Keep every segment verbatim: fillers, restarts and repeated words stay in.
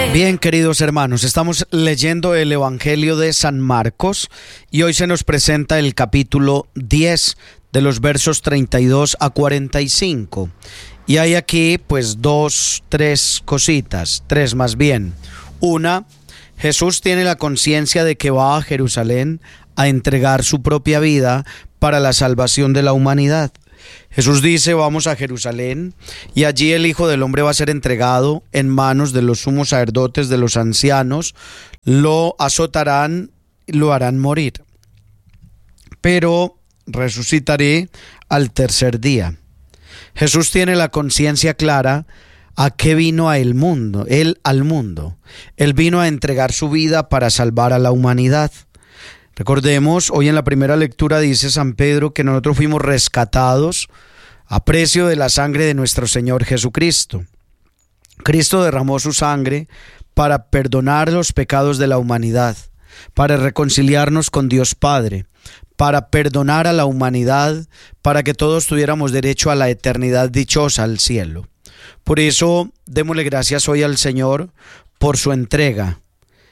Bien, queridos hermanos, estamos leyendo el Evangelio de San Marcos y hoy se nos presenta el capítulo diez de los versos treinta y dos a cuarenta y cinco. Y hay aquí pues dos, tres cositas, tres más bien. Una, Jesús tiene la conciencia de que va a Jerusalén a entregar su propia vida para la salvación de la humanidad. Jesús dice: vamos a Jerusalén y allí el Hijo del Hombre va a ser entregado en manos de los sumos sacerdotes, de los ancianos, lo azotarán y lo harán morir, pero resucitaré al tercer día. Jesús tiene la conciencia clara a qué vino a el mundo, él al mundo. Él vino a entregar su vida para salvar a la humanidad. Recordemos, hoy en la primera lectura dice San Pedro que nosotros fuimos rescatados a precio de la sangre de nuestro Señor Jesucristo. Cristo derramó su sangre para perdonar los pecados de la humanidad, para reconciliarnos con Dios Padre, para perdonar a la humanidad, para que todos tuviéramos derecho a la eternidad dichosa, al cielo. Por eso, démosle gracias hoy al Señor por su entrega,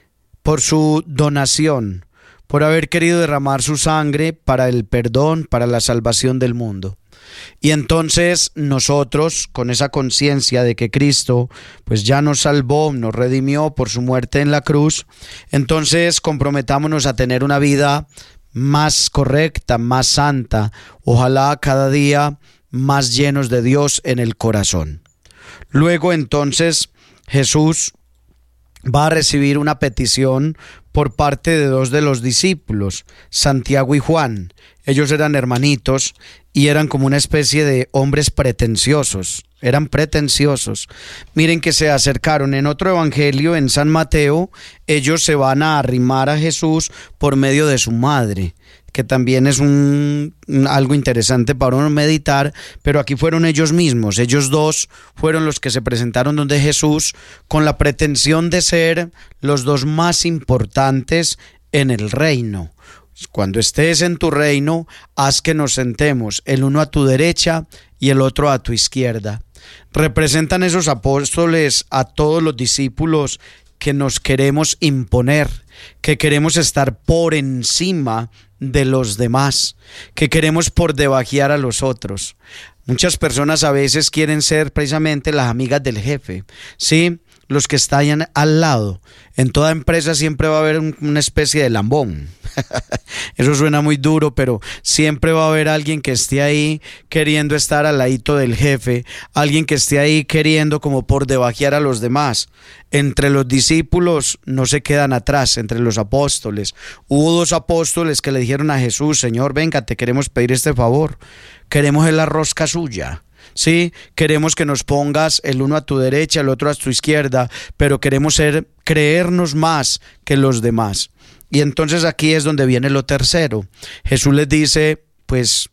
por su donación, por haber querido derramar su sangre para el perdón, para la salvación del mundo. Y entonces nosotros, con esa conciencia de que Cristo pues ya nos salvó, nos redimió por su muerte en la cruz, entonces comprometámonos a tener una vida más correcta, más santa, ojalá cada día más llenos de Dios en el corazón. Luego entonces Jesús va a recibir una petición por parte de dos de los discípulos, Santiago y Juan. Ellos eran hermanitos y eran como una especie de hombres pretenciosos, eran pretenciosos. Miren que se acercaron en otro evangelio, en San Mateo, ellos se van a arrimar a Jesús por medio de su madre, que también es un, algo interesante para uno meditar, pero aquí fueron ellos mismos, ellos dos fueron los que se presentaron donde Jesús con la pretensión de ser los dos más importantes en el reino. Cuando estés en tu reino, haz que nos sentemos, el uno a tu derecha y el otro a tu izquierda. Representan esos apóstoles a todos los discípulos que nos queremos imponer, que queremos estar por encima de los demás, que queremos por debajear a los otros. Muchas personas a veces quieren ser precisamente las amigas del jefe, ¿sí? Los que están al lado. En toda empresa siempre va a haber un, una especie de lambón. Eso suena muy duro, pero siempre va a haber alguien que esté ahí queriendo estar al ladito del jefe, alguien que esté ahí queriendo como por debajear a los demás. Entre los discípulos no se quedan atrás, entre los apóstoles. Hubo dos apóstoles que le dijeron a Jesús: Señor, venga, te queremos pedir este favor. Queremos la rosca suya. Sí, queremos que nos pongas el uno a tu derecha, el otro a tu izquierda, pero queremos ser, creernos más que los demás. Y entonces aquí es donde viene lo tercero. Jesús les dice, pues,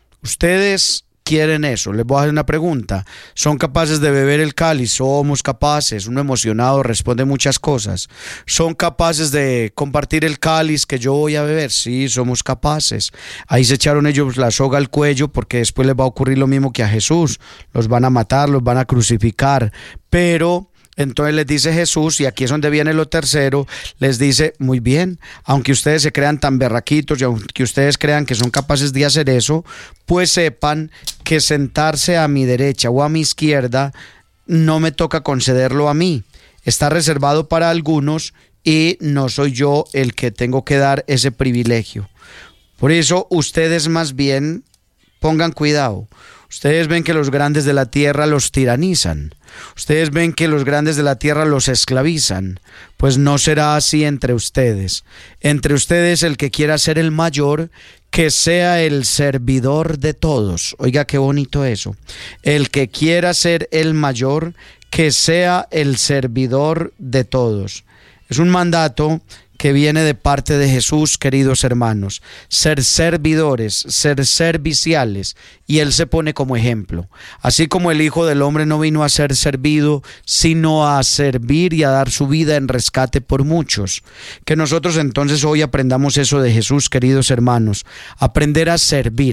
ustedes quieren eso. Les voy a hacer una pregunta. ¿Son capaces de beber el cáliz? Somos capaces. Uno emocionado responde muchas cosas. ¿Son capaces de compartir el cáliz que yo voy a beber? Sí, somos capaces. Ahí se echaron ellos la soga al cuello porque después les va a ocurrir lo mismo que a Jesús. Los van a matar, los van a crucificar. Pero entonces les dice Jesús, y aquí es donde viene lo tercero, les dice: muy bien, aunque ustedes se crean tan berraquitos y aunque ustedes crean que son capaces de hacer eso, pues sepan que sentarse a mi derecha o a mi izquierda no me toca concederlo a mí. Está reservado para algunos y no soy yo el que tengo que dar ese privilegio. Por eso ustedes más bien pongan cuidado. Ustedes ven que los grandes de la tierra los tiranizan. Ustedes ven que los grandes de la tierra los esclavizan. Pues no será así entre ustedes. Entre ustedes el que quiera ser el mayor, que sea el servidor de todos. Oiga, qué bonito eso. El que quiera ser el mayor, que sea el servidor de todos. Es un mandato que viene de parte de Jesús, queridos hermanos, ser servidores, ser serviciales, y Él se pone como ejemplo. Así como el Hijo del Hombre no vino a ser servido, sino a servir y a dar su vida en rescate por muchos. Que nosotros entonces hoy aprendamos eso de Jesús, queridos hermanos, aprender a servir.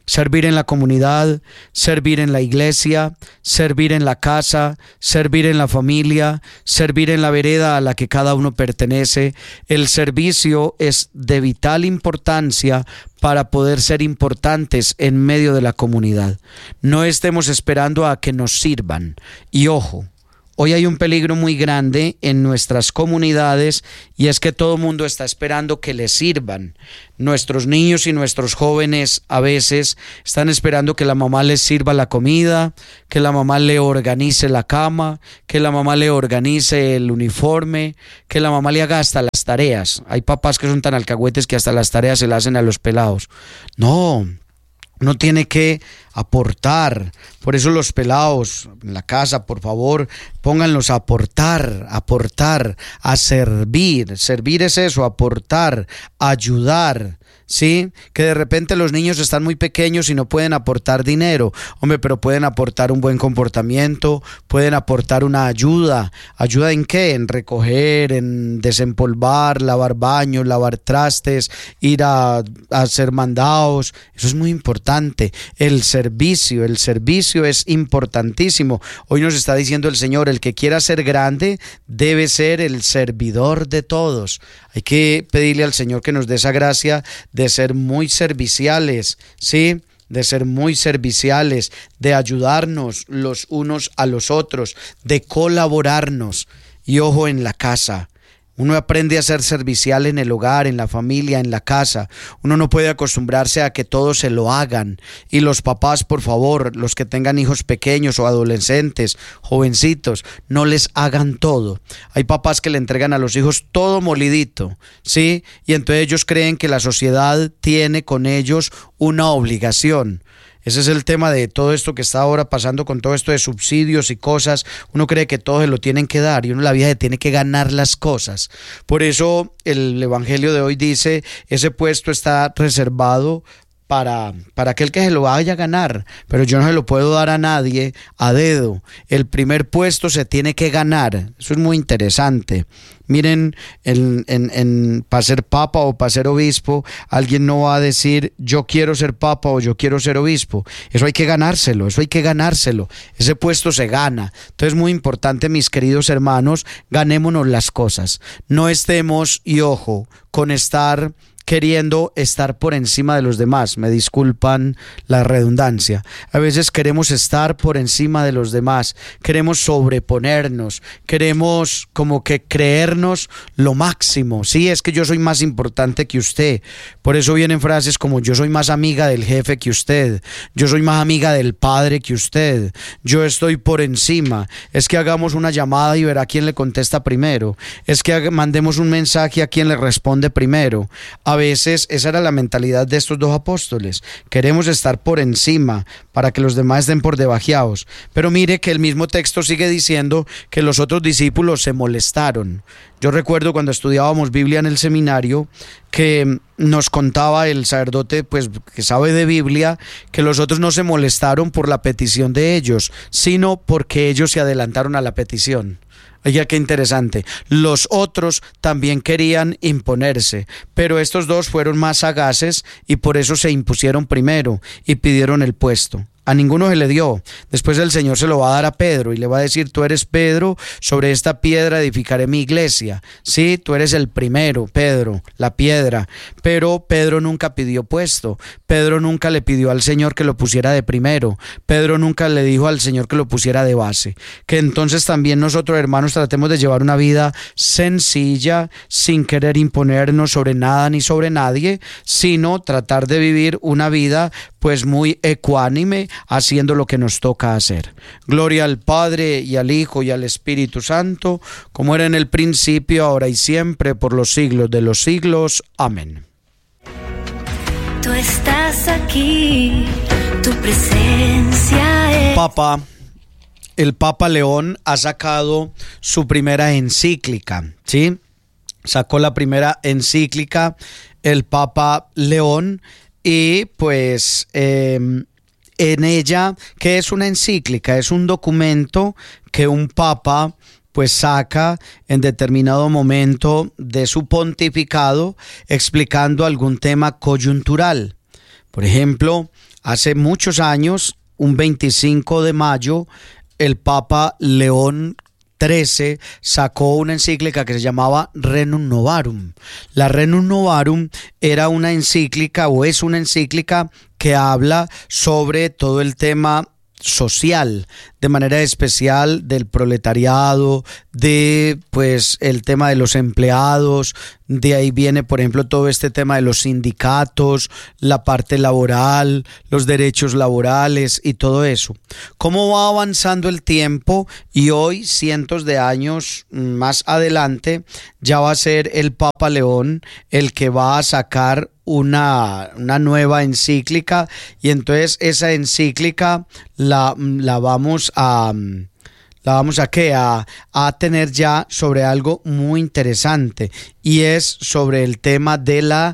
Servir en la comunidad, servir en la iglesia, servir en la casa, servir en la familia, servir en la vereda a la que cada uno pertenece. El servicio es de vital importancia para poder ser importantes en medio de la comunidad. No estemos esperando a que nos sirvan. Y ojo, hoy hay un peligro muy grande en nuestras comunidades y es que todo el mundo está esperando que les sirvan. Nuestros niños y nuestros jóvenes a veces están esperando que la mamá les sirva la comida, que la mamá le organice la cama, que la mamá le organice el uniforme, que la mamá le haga hasta las tareas. Hay papás que son tan alcahuetes que hasta las tareas se las hacen a los pelados. No. Uno tiene que aportar. Por eso los pelados en la casa, por favor, pónganlos a aportar, aportar, a servir. Servir es eso, aportar, ayudar. ¿Sí? Que de repente los niños están muy pequeños y no pueden aportar dinero. Hombre, pero pueden aportar un buen comportamiento, pueden aportar una ayuda. ¿Ayuda en qué? En recoger, en desempolvar, lavar baños, lavar trastes, ir a, a hacer mandados. Eso es muy importante. El servicio, el servicio es importantísimo. Hoy nos está diciendo el Señor, el que quiera ser grande debe ser el servidor de todos. Hay que pedirle al Señor que nos dé esa gracia de ser muy serviciales, ¿sí? De ser muy serviciales, de ayudarnos los unos a los otros, de colaborarnos. Y ojo en la casa. Uno aprende a ser servicial en el hogar, en la familia, en la casa. Uno no puede acostumbrarse a que todos se lo hagan. Y los papás, por favor, los que tengan hijos pequeños o adolescentes, jovencitos, no les hagan todo. Hay papás que le entregan a los hijos todo molidito, ¿sí? Y entonces ellos creen que la sociedad tiene con ellos una obligación. Ese es el tema de todo esto que está ahora pasando con todo esto de subsidios y cosas. Uno cree que todo se lo tienen que dar y uno en la vida se tiene que ganar las cosas. Por eso el evangelio de hoy dice, ese puesto está reservado Para, para aquel que se lo vaya a ganar, pero yo no se lo puedo dar a nadie a dedo. El primer puesto se tiene que ganar. Eso es muy interesante. Miren, en, en, en, para ser papa o para ser obispo, alguien no va a decir yo quiero ser papa o yo quiero ser obispo. Eso hay que ganárselo, eso hay que ganárselo. Ese puesto se gana. Entonces es muy importante, mis queridos hermanos, ganémonos las cosas. No estemos, y ojo, con estar queriendo estar por encima de los demás. Me disculpan la redundancia. A veces queremos estar por encima de los demás, queremos sobreponernos, queremos como que creernos lo máximo. Sí, es que yo soy más importante que usted. Por eso vienen frases como yo soy más amiga del jefe que usted, yo soy más amiga del padre que usted, yo estoy por encima. Es que hagamos una llamada y verá quién le contesta primero. Es que mandemos un mensaje a quien le responde primero. A veces esa era la mentalidad de estos dos apóstoles. Queremos estar por encima para que los demás estén por debajeados. Pero mire que el mismo texto sigue diciendo que los otros discípulos se molestaron. Yo recuerdo cuando estudiábamos Biblia en el seminario que nos contaba el sacerdote, pues que sabe de Biblia, que los otros no se molestaron por la petición de ellos, sino porque ellos se adelantaron a la petición. Oiga, qué interesante. Los otros también querían imponerse, pero estos dos fueron más sagaces y por eso se impusieron primero y pidieron el puesto. A ninguno se le dio. Después el Señor se lo va a dar a Pedro y le va a decir, tú eres Pedro, sobre esta piedra edificaré mi iglesia. Sí, tú eres el primero, Pedro, la piedra. Pero Pedro nunca pidió puesto. Pedro nunca le pidió al Señor que lo pusiera de primero. Pedro nunca le dijo al Señor que lo pusiera de base. Que entonces también nosotros, hermanos, tratemos de llevar una vida sencilla, sin querer imponernos sobre nada ni sobre nadie, sino tratar de vivir una vida pues muy ecuánime, haciendo lo que nos toca hacer. Gloria al Padre y al Hijo y al Espíritu Santo, como era en el principio, ahora y siempre, por los siglos de los siglos. Amén. Tú estás aquí, tu presencia es... Papa, el Papa León ha sacado su primera encíclica, ¿sí? Sacó la primera encíclica el Papa León y pues... Eh, En ella, ¿qué es una encíclica? Es un documento que un papa pues saca en determinado momento de su pontificado explicando algún tema coyuntural. Por ejemplo, hace muchos años, un veinticinco de mayo, el Papa León trece sacó una encíclica que se llamaba Rerum Novarum. La Rerum Novarum era una encíclica o es una encíclica que habla sobre todo el tema social, de manera especial del proletariado, de pues el tema de los empleados. De ahí viene, por ejemplo, todo este tema de los sindicatos, la parte laboral, los derechos laborales y todo eso. ¿Cómo va avanzando el tiempo? Y hoy, cientos de años más adelante, ya va a ser el Papa León el que va a sacar una, una nueva encíclica, y entonces esa encíclica la, la vamos a... La vamos a, ¿qué? A, a tener ya sobre algo muy interesante, y es sobre el tema de la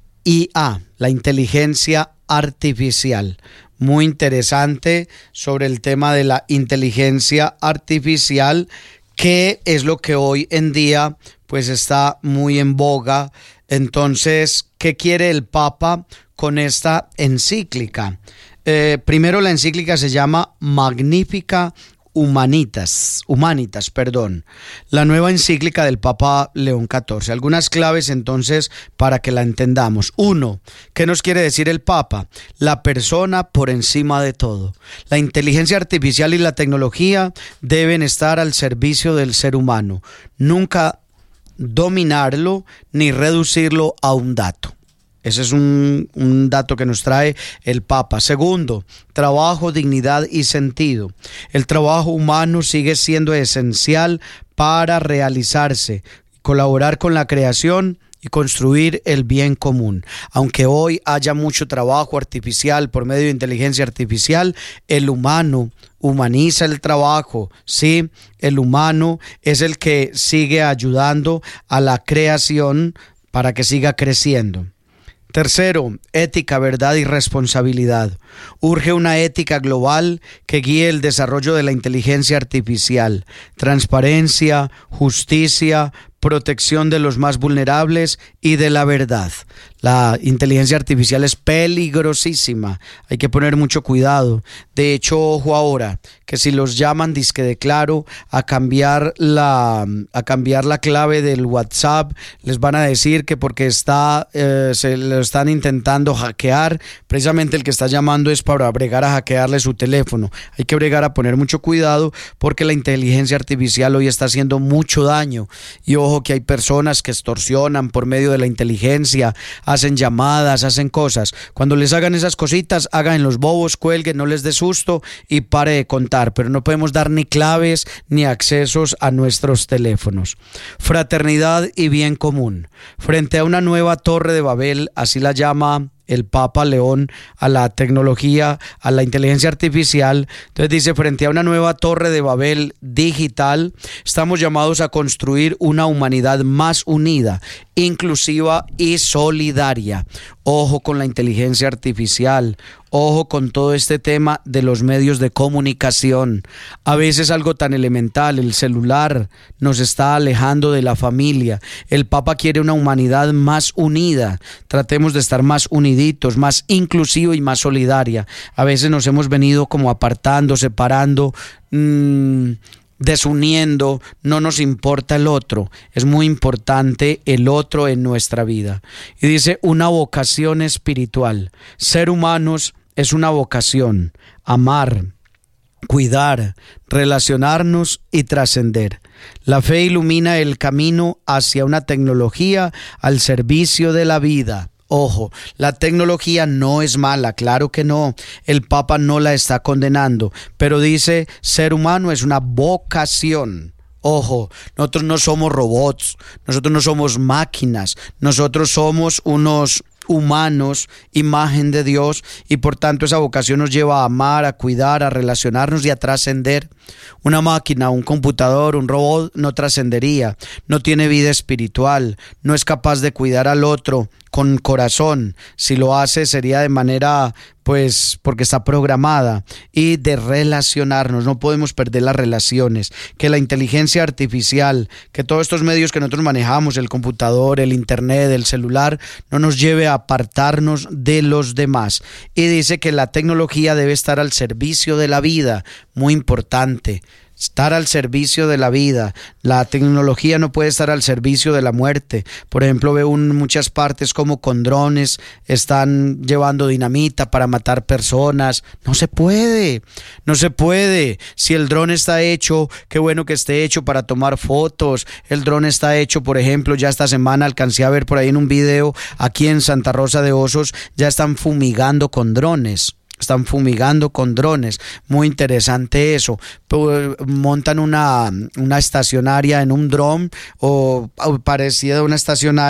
I A, la inteligencia artificial. Muy interesante sobre el tema de la inteligencia artificial, que es lo que hoy en día pues está muy en boga. Entonces, ¿qué quiere el Papa con esta encíclica? Eh, primero, la encíclica se llama Magnificat Humanitas, Humanitas, perdón, la nueva encíclica del Papa León catorce. Algunas claves entonces para que la entendamos. Uno, ¿qué nos quiere decir el Papa? La persona por encima de todo. La inteligencia artificial y la tecnología deben estar al servicio del ser humano, nunca dominarlo ni reducirlo a un dato. Ese es un, un dato que nos trae el Papa. Segundo, trabajo, dignidad y sentido. El trabajo humano sigue siendo esencial para realizarse, colaborar con la creación y construir el bien común. Aunque hoy haya mucho trabajo artificial por medio de inteligencia artificial, el humano humaniza el trabajo, ¿sí? El humano es el que sigue ayudando a la creación para que siga creciendo. Tercero, ética, verdad y responsabilidad. Urge una ética global que guíe el desarrollo de la inteligencia artificial. Transparencia, justicia, protección de los más vulnerables y de la verdad. La inteligencia artificial es peligrosísima, hay que poner mucho cuidado. De hecho, ojo ahora, que si los llaman disque de Claro a cambiar la a cambiar la clave del WhatsApp, les van a decir que porque está eh, se lo están intentando hackear. Precisamente el que está llamando es para bregar a hackearle su teléfono. Hay que bregar a poner mucho cuidado, porque la inteligencia artificial hoy está haciendo mucho daño. Y ojo que hay personas que extorsionan por medio de la inteligencia, hacen llamadas, hacen cosas. Cuando les hagan esas cositas, hagan los bobos, cuelguen, no les dé susto y pare de contar. Pero no podemos dar ni claves ni accesos a nuestros teléfonos. Fraternidad y bien común. Frente a una nueva torre de Babel, así la llama el Papa León a la tecnología, a la inteligencia artificial. Entonces dice, frente a una nueva torre de Babel digital, estamos llamados a construir una humanidad más unida, inclusiva y solidaria. Ojo con la inteligencia artificial, ojo con todo este tema de los medios de comunicación. A veces algo tan elemental, el celular, nos está alejando de la familia. El Papa quiere una humanidad más unida. Tratemos de estar más uniditos, más inclusivo y más solidaria. A veces nos hemos venido como apartando, separando, mmm, desuniendo. No nos importa el otro, es muy importante el otro en nuestra vida. Y dice, una vocación espiritual. Ser humanos es una vocación, amar, cuidar, relacionarnos y trascender. La fe ilumina el camino hacia una tecnología al servicio de la vida. Ojo, la tecnología no es mala, claro que no, el Papa no la está condenando, pero dice, ser humano es una vocación. Ojo, nosotros no somos robots, nosotros no somos máquinas, nosotros somos unos humanos, imagen de Dios, y por tanto esa vocación nos lleva a amar, a cuidar, a relacionarnos y a trascender. Una máquina, un computador, un robot no trascendería, no tiene vida espiritual, no es capaz de cuidar al otro con corazón. Si lo hace sería de manera, pues, porque está programada, y de relacionarnos. No podemos perder las relaciones. Que la inteligencia artificial, que todos estos medios que nosotros manejamos, el computador, el internet, el celular, no nos lleve apartarnos de los demás. Y dice que la tecnología debe estar al servicio de la vida, muy importante. Estar al servicio de la vida. La tecnología no puede estar al servicio de la muerte. Por ejemplo, veo en muchas partes como con drones están llevando dinamita para matar personas. No se puede, no se puede. Si el dron está hecho, qué bueno que esté hecho para tomar fotos. El dron está hecho, por ejemplo, ya esta semana alcancé a ver por ahí en un video, aquí en Santa Rosa de Osos, ya están fumigando con drones. Están fumigando con drones, muy interesante eso. Montan una, una estacionaria en un dron o, o parecida a una estacionaria